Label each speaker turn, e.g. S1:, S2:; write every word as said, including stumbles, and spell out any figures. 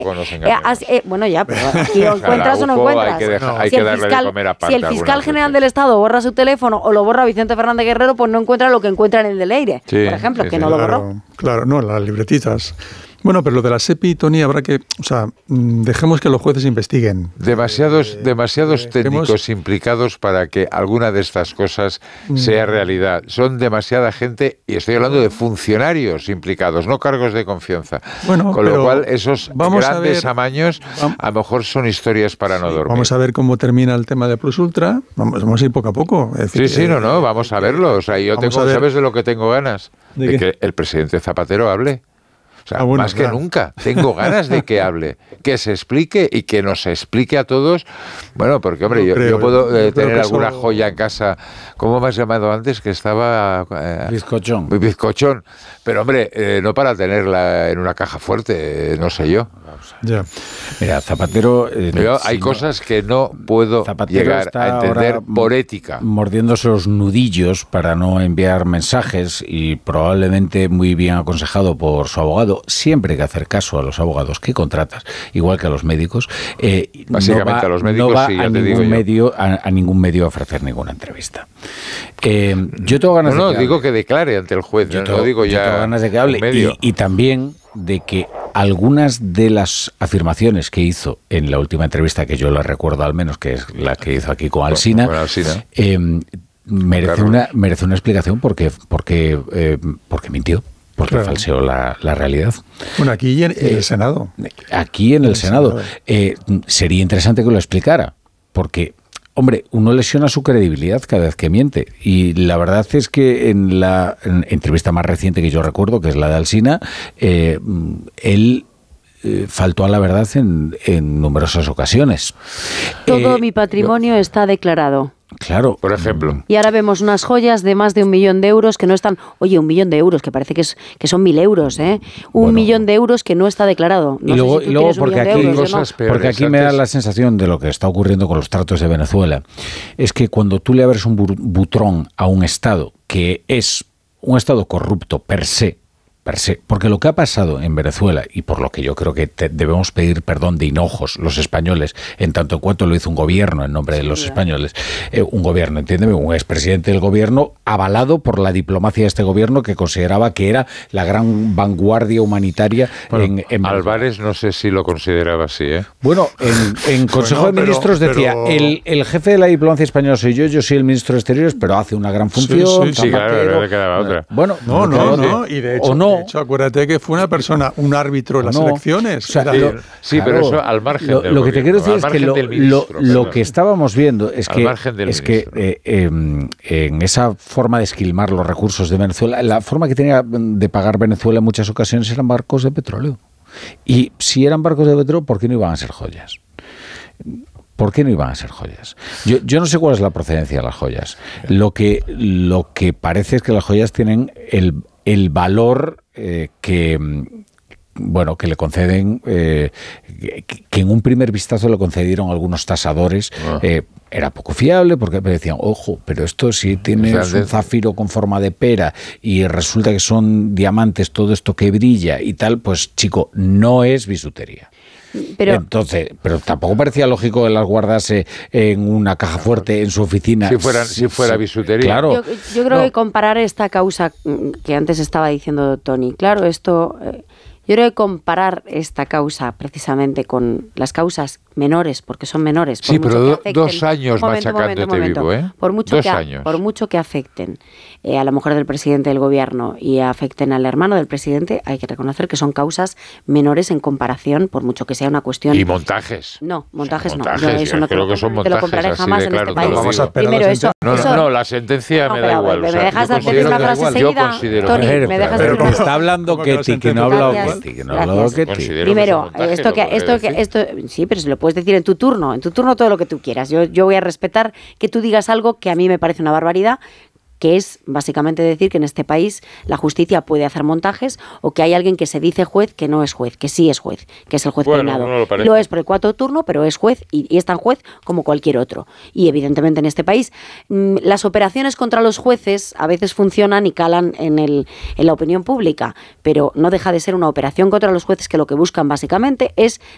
S1: no se
S2: eh, as, eh, bueno, ya, pero aquí lo encuentras o, sea, o no encuentras.
S1: Hay que, dejar, no. hay
S2: si
S1: que darle
S2: fiscal,
S1: de comer aparte.
S2: Si el fiscal general veces. del Estado borra su teléfono o lo borra Vicente Fernández Guerrero, pues no encuentra lo que encuentra en el de Leire, sí, por ejemplo, sí, que sí, no
S3: claro,
S2: lo borró.
S3: Claro, no, las libretitas. Bueno, pero lo de la SEPI, Tony, habrá que... O sea, dejemos que los jueces investiguen.
S1: Demasiados, eh, demasiados
S3: dejemos...
S1: técnicos implicados para que alguna de estas cosas sea realidad. Son demasiada gente, y estoy hablando de funcionarios implicados, no cargos de confianza.
S3: Bueno,
S1: Con lo cual, esos
S3: vamos
S1: grandes
S3: a ver,
S1: amaños a lo mejor son historias para no dormir.
S3: Vamos a ver cómo termina el tema de Plus Ultra. Vamos, vamos a ir poco a poco. Es decir,
S1: sí, sí, no, no, vamos a verlo. O sea, yo tengo, ¿sabes de lo que tengo ganas?
S3: ¿De,
S1: de
S3: qué?
S1: que el presidente Zapatero hable. O sea, ah, bueno, más claro. que nunca. Tengo ganas de que hable, que se explique y que nos explique a todos. Bueno, porque, hombre, yo, yo puedo eh, yo tener alguna eso... joya en casa. ¿Cómo me has llamado antes? Que estaba...
S4: Eh, bizcochón.
S1: Bizcochón. Pero, hombre, eh, no para tenerla en una caja fuerte, eh, no sé yo.
S3: Ya.
S4: Mira, Zapatero... Eh,
S1: yo, hay no, cosas que no puedo
S4: Zapatero
S1: llegar a entender por ética.
S4: Mordiéndose los nudillos para no enviar mensajes y probablemente muy bien aconsejado por su abogado. Siempre hay que hacer caso a los abogados que contratas, igual que a los médicos. Eh,
S1: Básicamente
S4: no va,
S1: a los médicos
S4: no va
S1: sí, ya
S4: a,
S1: te
S4: ningún
S1: digo yo.
S4: medio, a, a ningún medio a ofrecer ninguna entrevista. Eh, yo tengo ganas
S1: no, no,
S4: de que
S1: digo
S4: hable.
S1: que declare ante el juez.
S4: Yo
S1: no,
S4: tengo,
S1: no digo
S4: yo
S1: ya
S4: tengo ganas de que hable y, y también de que algunas de las afirmaciones que hizo en la última entrevista, que yo la recuerdo al menos, que es la que hizo aquí con Alsina,
S1: con, con Alsina.
S4: Eh, merece, una, merece una explicación porque, porque, eh, porque mintió. Porque claro. falseó la, la realidad.
S3: Bueno, aquí en, en el Senado.
S4: Aquí en el, el Senado. Senado. Eh, sería interesante que lo explicara, porque, hombre, uno lesiona su credibilidad cada vez que miente. Y la verdad es que en la en entrevista más reciente que yo recuerdo, que es la de Alsina, eh, él... Eh, faltó a la verdad en, en numerosas ocasiones.
S2: Todo
S4: eh,
S2: mi patrimonio yo, está declarado.
S4: Claro.
S1: Por ejemplo.
S2: Y ahora vemos unas joyas de más de un millón de euros que no están... Oye, un millón de euros, que parece que, es, que son mil euros, ¿eh? Un bueno. millón de euros que no está declarado. No
S4: y luego,
S2: sé si
S4: y luego porque, aquí,
S2: euros,
S4: cosas peores, porque aquí me da la sensación de lo que está ocurriendo con los tratos de Venezuela. Es que cuando tú le abres un butrón a un Estado que es un Estado corrupto per se, per se, porque lo que ha pasado en Venezuela, y por lo que yo creo que te debemos pedir perdón de hinojos los españoles, en tanto en cuanto lo hizo un gobierno en nombre de los españoles, eh, un gobierno, entiéndeme, un expresidente del gobierno avalado por la diplomacia de este gobierno que consideraba que era la gran vanguardia humanitaria bueno, en, en
S1: Álvarez no sé si lo consideraba así, ¿eh?
S4: Bueno, en, en Consejo bueno, de Ministros pero, decía, pero... El, el jefe de la diplomacia española soy yo, yo soy el ministro de Exteriores, pero hace una gran función.
S1: Sí, sí, sí claro, no le quedaba otra.
S4: Bueno,
S3: no, no, no, no, y de hecho,
S4: o no,
S3: de hecho, acuérdate que fue una persona, un árbitro en las
S4: no.
S3: elecciones.
S4: O sea,
S3: Era,
S4: lo,
S1: sí,
S4: claro,
S1: pero eso al margen
S4: lo,
S1: del
S4: lo que te quiero decir
S1: es
S4: es que lo,
S1: ministro,
S4: lo, lo que estábamos viendo es
S1: al
S4: que, es que eh, eh, en esa forma de esquilmar los recursos de Venezuela, la forma que tenía de pagar Venezuela en muchas ocasiones eran barcos de petróleo. Y si eran barcos de petróleo, ¿por qué no iban a ser joyas? ¿Por qué no iban a ser joyas? Yo, yo no sé cuál es la procedencia de las joyas. Lo que, lo que parece es que las joyas tienen el, el valor eh, que... bueno, que le conceden, eh, que, que en un primer vistazo le concedieron algunos tasadores, ah. eh, era poco fiable porque decían, ojo, pero esto si tiene o sea, un zafiro con forma de pera y resulta que son diamantes, todo esto que brilla y tal, pues chico, no es bisutería. Pero, Entonces, pero tampoco parecía lógico que las guardase en una caja fuerte en su oficina.
S1: Si fuera, si fuera bisutería.
S4: Claro.
S2: Yo, yo creo
S4: no.
S2: que comparar esta causa que antes estaba diciendo Tony, claro, esto... Eh, Yo creo que comparar esta causa precisamente con las causas menores, porque son menores.
S1: Sí, pero do, afecten, dos años momento, machacándote momento, vivo, ¿eh?
S2: Por mucho
S1: dos
S2: que,
S1: años.
S2: Por mucho que afecten eh, a la mujer del presidente del gobierno y afecten al hermano del presidente, hay que reconocer que son causas menores en comparación, por mucho que sea una cuestión...
S1: Y montajes.
S2: No, montajes,
S1: montajes
S2: no. Yo eso no
S1: creo que son montajes,
S2: te lo compraré jamás en este país.
S3: Vamos a
S2: Primero,
S3: la
S2: eso,
S1: no, no,
S2: eso,
S1: no, la sentencia no, me da igual.
S2: ¿Me
S1: o sea,
S2: dejas decir la frase seguida? Tony, ¿me dejas
S4: Pero
S2: decir
S4: está hablando Ketty, que no ha hablado Ketty, que no ha hablado Ketty.
S2: Primero, esto que, esto que, esto, sí, pero se lo puedes decir en tu turno, en tu turno todo lo que tú quieras. Yo, yo voy a respetar que tú digas algo que a mí me parece una barbaridad, que es básicamente decir que en este país la justicia puede hacer montajes o que hay alguien que se dice juez que no es juez, que sí es juez, que es el juez
S1: bueno,
S2: penado.
S1: No lo,
S2: lo es por el cuarto turno, pero es juez y, y es tan juez como cualquier otro. Y evidentemente en este país mmm, las operaciones contra los jueces a veces funcionan y calan en, el, en la opinión pública, pero no deja de ser una operación contra los jueces que lo que buscan básicamente es